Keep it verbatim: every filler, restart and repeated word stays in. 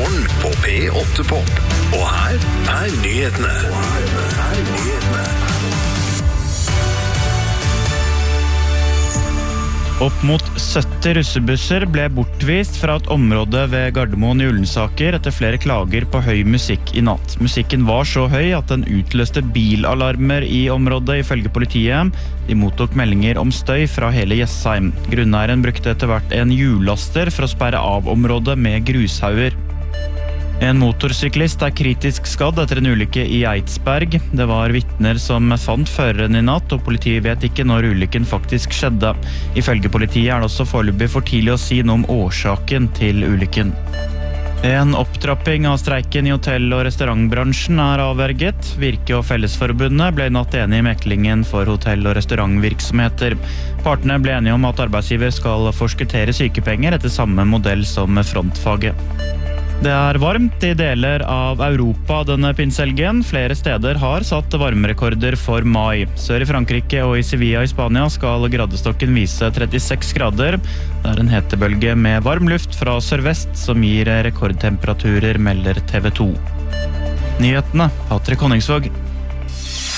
Morgen på P åtte Pop. Og her er nyhetene. Og her er nyhetene. Opp mot sytti russebusser ble bortvist fra et område ved Gardermoen i Ullensaker etter flere klager på høy musikk i natt. Musikken var så høy at den utløste bilalarmer i området ifølge politiet. De mottok meldinger om støy fra hele Jessheim. Grunneieren brukte etter hvert en hjullaster for å sperre av området med grushauger. En motorsyklist er kritisk skadd etter en ulykke i Eidsberg. Det var vitner som fant føreren i natt, og politiet vet ikke når ulykken faktisk skjedde. Ifølge politiet er det også foreløpig for tidlig å si noe om årsaken til ulykken. En opptrapping av streiken i hotell- og restaurantbransjen er avverget. Virke og Fellesforbundet ble natt enige i meklingen for hotell- og restaurantvirksomheter. Partene ble enige om at arbeidsgiver skal forskuttere sykepenger etter samme modell som frontfaget. Det er varmt i deler av Europa denne pinsehelgen. Flere steder har satt varmerekorder for mai. Sør i Frankrike og i Sevilla i Spania skal gradestokken vise trettiseks grader. Det er en hetebølge med varm luft fra sørvest som gir rekordtemperaturer, melder T V to. Nyhetene, Patrick Honningsvåg.